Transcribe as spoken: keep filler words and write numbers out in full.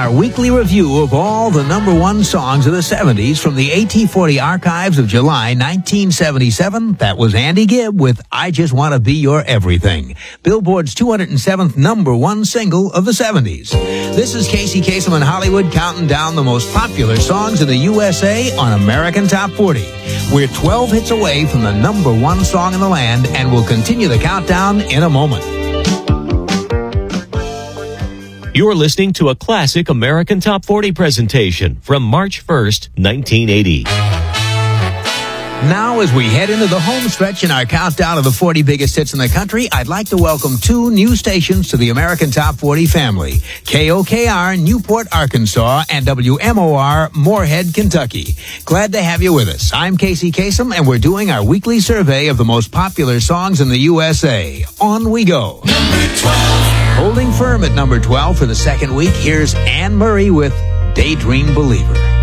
our weekly review of all the number one songs of the seventies from the A T forty archives of July nineteen seventy-seven. That was Andy Gibb with I Just Want to Be Your Everything, Billboard's two hundred seventh number one single of the seventies. This is Casey Kasem in Hollywood counting down the most popular songs in the U S A on American Top forty. We're twelve hits away from the number one song in the land, and we'll continue the countdown in a moment. You're listening to a classic American Top forty presentation from March first, nineteen eighty. Now, as we head into the home stretch in our countdown of the forty biggest hits in the country, I'd like to welcome two new stations to the American Top forty family. K O K R, Newport, Arkansas, and W M O R, Moorhead, Kentucky. Glad to have you with us. I'm Casey Kasem, and we're doing our weekly survey of the most popular songs in the U S A. On we go. Number twelve. Holding firm at number twelve for the second week, here's Anne Murray with Daydream Believer.